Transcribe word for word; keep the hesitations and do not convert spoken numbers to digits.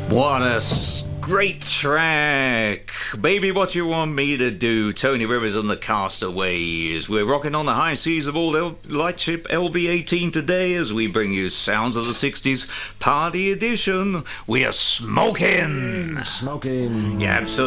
What a s- great track. Baby, What You Want Me to Do. Tony Rivers and the Castaways. We're rocking on the high seas of all L- Lightship L V eighteen today as we bring you sounds of the sixties party edition. We are smoking. Smoking. Yeah, absolutely.